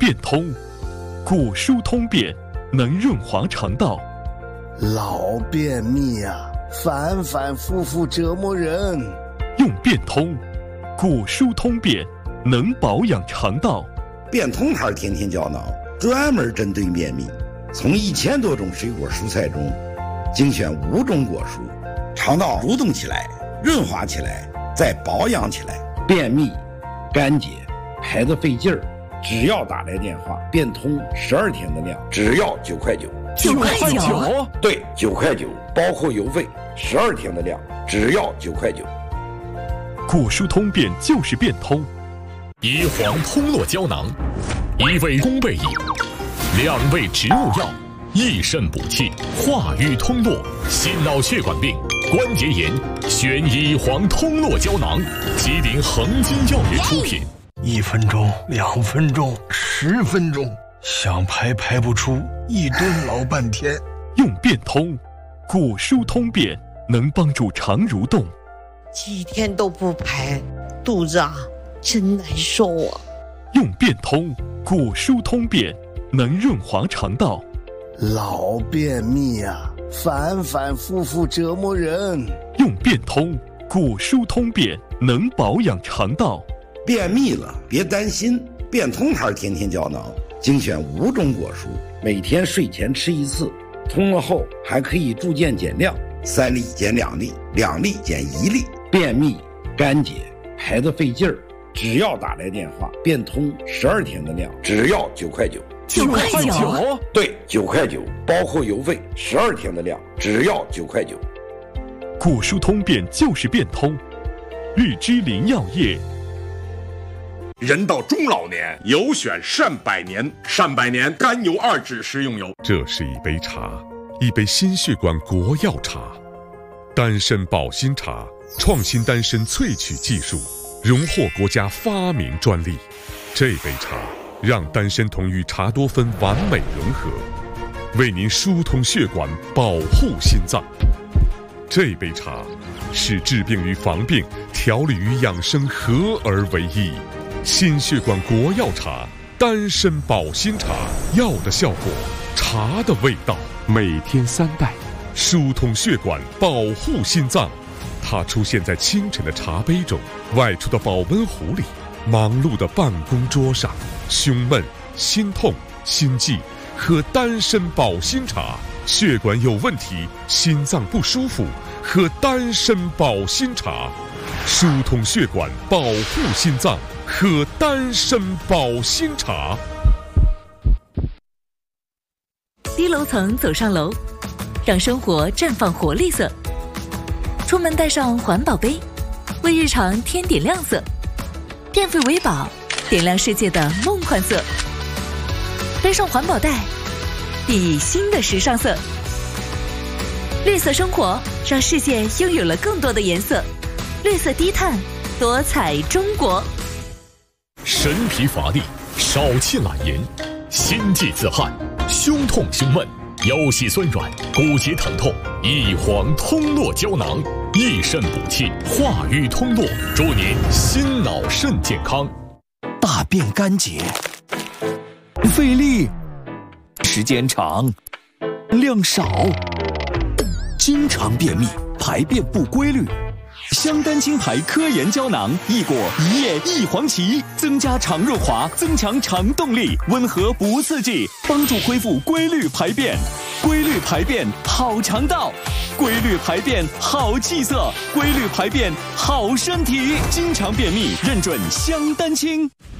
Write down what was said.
变通，古书通便，能润滑肠道。 老便秘啊，反反复复折磨人。 用变通，古书通便，能保养肠道。 变通牌天天胶囊专门针对便秘，从1000多种水果蔬菜中精选5种果蔬，肠道蠕动起来，润滑起来，再保养起来。便秘、干结、排得费劲儿，只要打来电话，变通12天的量，只要9块9。 9块9？ 对，9块9，包括邮费，12天的量，只要9块9。 古书通便就是变通。 椰黄通络胶囊，1味宫贝饮，2味植物药，益肾补气，化瘀通络，心脑血管病、关节炎，选椰黄通络胶囊，吉林恒金药业出品。 1分钟、2分钟、10分钟，想排不出，一顿老半天。 用变通，古书通便，能帮助肠蠕动。 几天都不排，肚子啊真难受啊。 用变通，古书通便，能润滑肠道。 老便秘啊，反反复复折磨人。 用变通，古书通便，能保养肠道。 便秘了别担心，变通牌天天胶囊精选5种果蔬，每天睡前吃1次，通了后还可以逐渐减量，3粒减2粒，2粒减1粒。便秘、干结、排得费劲儿，只要打来电话，变通12天的量，只要9块9。 9块9？ 对，9块9，包括邮费，12天的量，只要9块9。 古书通便就是变通。荔枝林药业。 人到中老年，有选善百年，善百年甘油2酯食用油。 这是一杯茶，一杯心血管国药茶，丹参保心茶，创新丹参萃取技术，荣获国家发明专利。这杯茶让丹参酮与茶多酚完美融合，为您疏通血管，保护心脏。这杯茶是治病与防病、调理与养生合而为一。心血管国药茶，丹参保心茶，药的效果，茶的味道，每天3袋，疏通血管，保护心脏。它出现在清晨的茶杯中，外出的保温壶里，忙碌的办公桌上。胸闷、心痛、心悸，喝丹参保心茶；血管有问题、心脏不舒服，喝丹参保心茶。疏通血管，保护心脏，喝丹参保心茶。 低楼层走上楼，让生活绽放活力色。出门带上环保杯，为日常添点亮色。电费为宝，点亮世界的梦幻色。背上环保袋，熠熠新的时尚色。绿色生活，让世界拥有了更多的颜色。绿色低碳，多彩中国。 神疲乏力，少气懒言，心悸自汗，胸痛胸闷，腰膝酸软，骨节疼痛，益黄通络胶囊，益肾补气，化瘀通络，祝您心脑肾健康。 大便干结，费力，时间长，量少，经常便秘，排便不规律。香丹青牌科研胶囊，益果、一叶、益黄芪，增加肠润滑，增强肠动力，温和不刺激，帮助恢复规律排便。规律排便好肠道，规律排便好气色，规律排便好身体。经常便秘，认准香丹青。